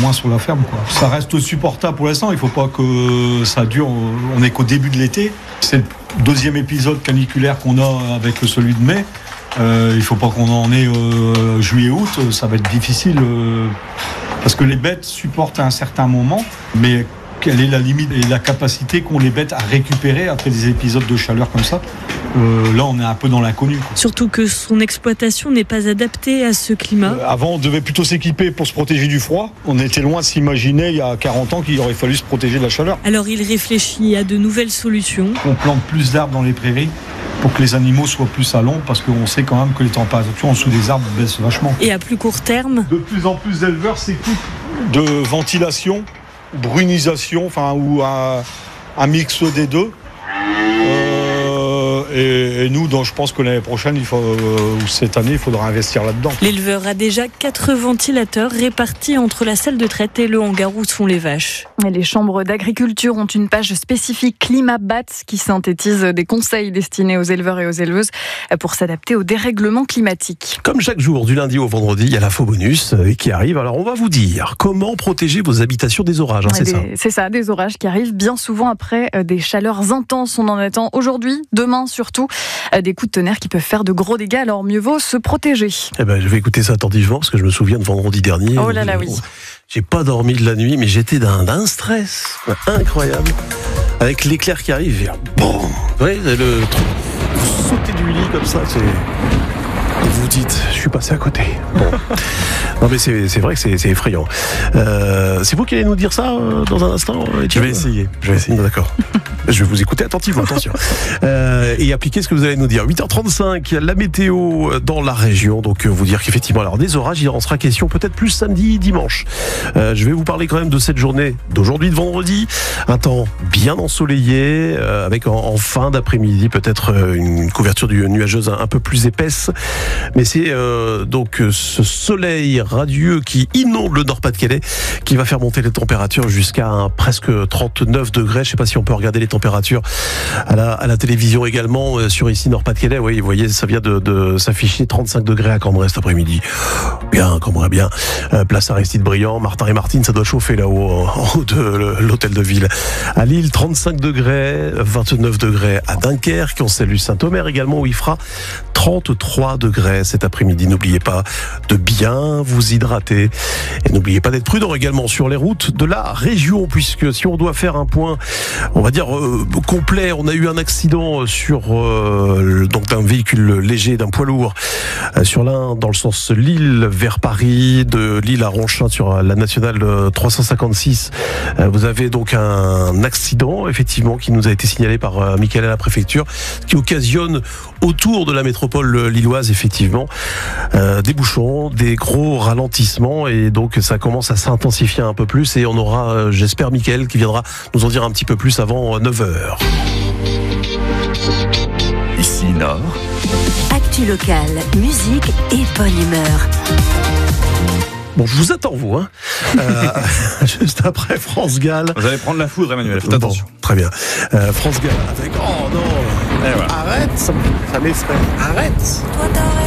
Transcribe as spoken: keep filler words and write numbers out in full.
moins sur la ferme, quoi. Ça reste supportable pour l'instant. Il ne faut pas que ça dure. On n'est qu'au début de l'été. C'est le deuxième épisode caniculaire qu'on a avec celui de mai. Euh, il ne faut pas qu'on en ait euh, juillet-août. Ça va être difficile euh, parce que les bêtes supportent à un certain moment, mais quelle est la limite et la capacité qu'ont les bêtes à récupérer après des épisodes de chaleur comme ça? Euh, là, on est un peu dans l'inconnu, quoi. Surtout que son exploitation n'est pas adaptée à ce climat. Euh, avant, on devait plutôt s'équiper pour se protéger du froid. On était loin de s'imaginer, il y a quarante ans, qu'il aurait fallu se protéger de la chaleur. Alors il réfléchit à de nouvelles solutions. On plante plus d'arbres dans les prairies pour que les animaux soient plus à l'ombre, parce qu'on sait quand même que les températures en dessous des arbres baissent vachement. Et à plus court terme, de plus en plus d'éleveurs s'équipent de ventilation, brunisation, enfin, ou un, un mix des deux. Euh, et, et nous, donc, je pense que l'année prochaine, il faut, euh, ou cette année, il faudra investir là-dedans. L'éleveur a déjà quatre ventilateurs répartis entre la salle de traite et le hangar où sont les vaches. Et les chambres d'agriculture ont une page spécifique ClimaBat qui synthétise des conseils destinés aux éleveurs et aux éleveuses pour s'adapter au dérèglement climatique. Comme chaque jour, du lundi au vendredi, il y a l'info bonus qui arrive. Alors, on va vous dire comment protéger vos habitations des orages. Hein, c'est des, ça. C'est ça, des orages qui arrivent bien souvent après des chaleurs intenses. On en attend aujourd'hui, demain surtout, des coups de tonnerre qui peuvent faire de gros dégâts. Alors, mieux vaut se protéger. Eh ben, je vais écouter ça attentivement parce que je me souviens de vendredi dernier. Oh là là, oui. J'ai pas dormi de la nuit, mais j'étais d'un, d'un stress incroyable. Avec l'éclair qui arrive, et bon, ouais, le truc, vous sautez du lit comme ça, c'est... Et vous vous dites, je suis passé à côté. Bon. Non mais c'est, c'est vrai que c'est, c'est effrayant. Euh, c'est vous qui allez nous dire ça euh, dans un instant, Etienne ? Je vais essayer. Je vais essayer, d'accord. Je vais vous écouter attentivement, attention. Euh, et appliquer ce que vous allez nous dire. huit heures trente-cinq, la météo dans la région. Donc, vous dire qu'effectivement, alors des orages, il en sera question peut-être plus samedi, dimanche. Euh, je vais vous parler quand même de cette journée d'aujourd'hui, de vendredi. Un temps bien ensoleillé, euh, avec en, en fin d'après-midi peut-être une couverture du nuageuse un, un peu plus épaisse. Mais c'est euh, donc ce soleil radieux qui inonde le Nord-Pas-de-Calais qui va faire monter les températures jusqu'à un, presque trente-neuf degrés. Je ne sais pas si on peut regarder les températures à la, à la télévision également euh, sur ici Nord-Pas-de-Calais. Oui, vous voyez, ça vient de, de s'afficher trente-cinq degrés à Cambrai cet après-midi. Bien, Cambrai, bien. Euh, place Aristide-Briand, Martin et Martine, ça doit chauffer là-haut en haut de l'hôtel de ville. À Lille, trente-cinq degrés, vingt-neuf degrés à Dunkerque. On salue Saint-Omer également où il fera trente-trois degrés cet après-midi. N'oubliez pas de bien vous hydrater et n'oubliez pas d'être prudent également sur les routes de la région, puisque si on doit faire un point, on va dire euh, complet, on a eu un accident sur euh, donc d'un véhicule léger, d'un poids lourd euh, sur l'un dans le sens Lille vers Paris, de Lille à Ronchin sur la nationale trois cent cinquante-six. Euh, vous avez donc un accident effectivement qui nous a été signalé par euh, Mickaël à la préfecture, qui occasionne autour de la métropole lilloise effectivement euh, des bouchons, des gros ralentissements, et donc ça commence à s'intensifier un peu plus, et on aura euh, j'espère Mickaël qui viendra nous en dire un petit peu plus avant neuf heures. Ici Nord. Actu locale, musique et bonne humeur. Bon, je vous attends, vous, hein. Euh, juste après France Gall. Vous allez prendre la foudre, Emmanuel, faites attention. Bon, très bien. Euh, France Gall avec... Oh non, voilà. Arrête, ça, ça m'effraie. Arrête.